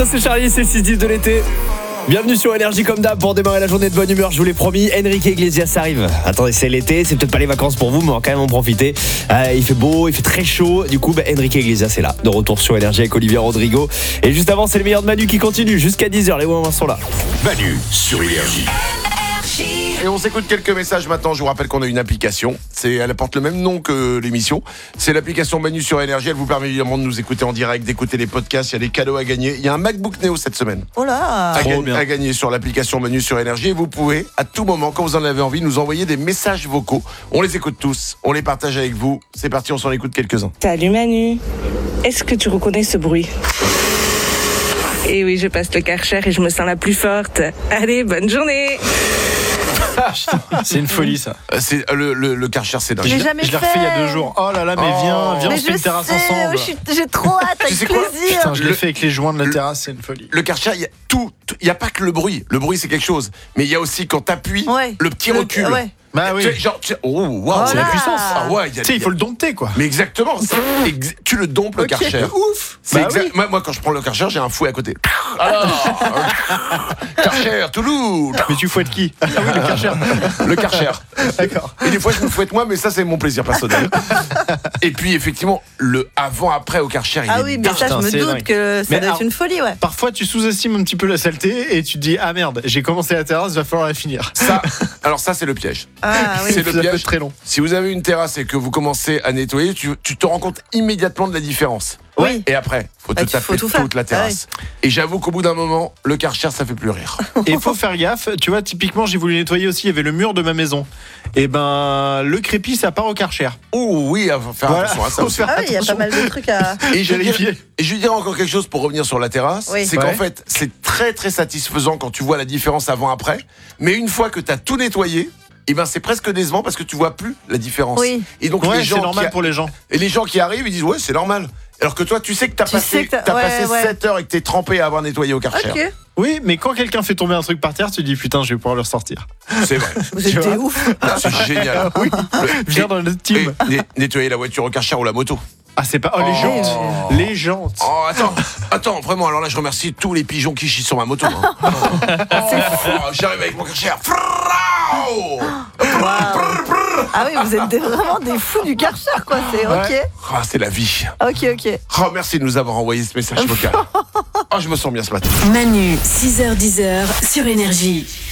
Toi c'est Charlie, c'est le 6-10 de l'été. Bienvenue sur Énergie comme d'hab pour démarrer la journée de bonne humeur, je vous l'ai promis. Enrique Iglesias arrive. Attendez, c'est l'été, c'est peut-être pas les vacances pour vous, mais on va quand même en profiter. Il fait beau, il fait très chaud. Du coup, Enrique Iglesias est là, de retour sur Énergie avec Olivia Rodrigo. Et juste avant, c'est le meilleur de Manu qui continue jusqu'à 10h. Les moments sont là. Manu sur Énergie. Et on s'écoute quelques messages maintenant. Je vous rappelle qu'on a une application. Elle porte le même nom que l'émission. C'est l'application Manu sur Énergie. Elle vous permet évidemment de nous écouter en direct, d'écouter les podcasts. Il y a des cadeaux à gagner. Il y a un MacBook Neo cette semaine. Oh là, à gagner sur l'application Manu sur Énergie. Et vous pouvez, à tout moment, quand vous en avez envie, nous envoyer des messages vocaux. On les écoute tous. On les partage avec vous. C'est parti, on s'en écoute quelques-uns. Salut Manu, est-ce que tu reconnais ce bruit ? Eh oui, je passe le Karcher et je me sens la plus forte. Allez, bonne journée. C'est une folie ça. C'est le Karcher, c'est dingue. j'ai jamais Je l'ai fait. refait il y a 2 jours. Oh là là, mais viens, on Mais se fait je une terrasse sais, ensemble. j'ai trop hâte, avec sais quoi plaisir. Putain, je l'ai fait avec les joints de la terrasse, c'est une folie. Le Karcher, il y a tout. Il n'y a pas que le bruit. Le bruit, c'est quelque chose. Mais il y a aussi quand t'appuies, Ouais. le petit recul. Ouais. Bah oui. Tu sais, genre, oh, wow, C'est la Voilà. puissance. Ah ouais, Tu sais, il faut le dompter quoi. Mais exactement, tu le dompes le Karcher. Ouf. C'est Bah exact. oui. Moi, quand je prends le Karcher, j'ai un fouet à côté. Alors, Karcher, Toulouse. Mais tu fouettes qui? Ah oui, le Karcher. Le Karcher. D'accord. Et des fois, je me fouette moi, mais ça, c'est mon plaisir personnel. Et puis, effectivement, le avant-après au Karcher, il Ah est oui, mais dingue. ça, je Putain, me c'est doute dingue. que ça Mais doit alors- être une folie, ouais. Parfois, tu sous-estimes un petit peu la saleté et tu te dis ah merde, j'ai commencé la terrasse, va falloir la finir. Alors ça, c'est le piège. Ah oui. C'est le Ça peut piège. être très long. Si vous avez une terrasse et que vous commencez à nettoyer, tu te rends compte immédiatement de la différence. Oui. Et après, faut Bah, tout à faut fait tout faire. toute la terrasse. Et j'avoue qu'au bout d'un moment, le Karcher, ça fait plus rire. Et il faut faire gaffe, tu vois, typiquement, j'ai voulu nettoyer aussi, il y avait le mur de ma maison. Et ben, le crépi, ça part au Karcher. Oh oui, il faut faire Voilà. attention à ça Faut aussi. faire Ah oui, il y a pas mal de trucs à. Et je Vérifier. dirais encore quelque chose pour revenir sur la terrasse, Oui. c'est Ouais. qu'en fait, c'est très très satisfaisant quand tu vois la différence avant-après. Mais une fois que tu as tout nettoyé, eh ben c'est presque décevant parce que tu vois plus la différence. Oui. Et donc Ouais, les gens c'est normal pour les gens. et les gens qui arrivent, ils disent ouais, c'est normal. Alors que toi, tu sais que t'as Tu sais passé, que t'as- ouais, passé ouais. 7 heures et que t'es trempé à avoir nettoyé au Karcher. Ok. Oui, mais quand quelqu'un fait tomber un truc par terre, tu te dis putain, je vais pouvoir le ressortir. C'est vrai. Vous Tu êtes vois. des ouf. C'est génial. Oui. Viens dans notre team. Et nettoyer la voiture au Karcher ou la moto. Ah, c'est pas. Oh, les jantes. Les jantes. Oh, attends, vraiment, alors là, je remercie tous les pigeons qui chient sur ma moto. Hein. J'arrive avec mon Karcher. Ah oui, vous êtes vraiment des fous du Karcher, quoi. C'est ok. Ouais. Ah, c'est la vie. Ok. Oh, merci de nous avoir envoyé ce message vocal. Oh, je me sens bien ce matin. Manu, 6h-10h sur Énergie.